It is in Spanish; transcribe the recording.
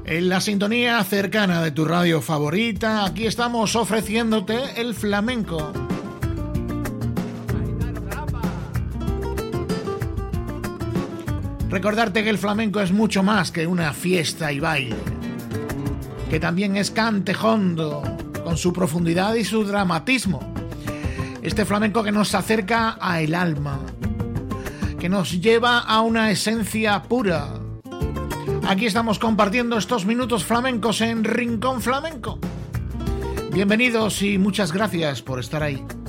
En la sintonía cercana de tu radio favorita, aquí estamos ofreciéndote el flamenco. Recordarte que el flamenco es mucho más que una fiesta y baile, que también es cante hondo, con su profundidad y su dramatismo. Este flamenco que nos acerca a el alma, que nos lleva a una esencia pura. Aquí estamos compartiendo estos minutos flamencos en Rincón Flamenco. Bienvenidos y muchas gracias por estar ahí.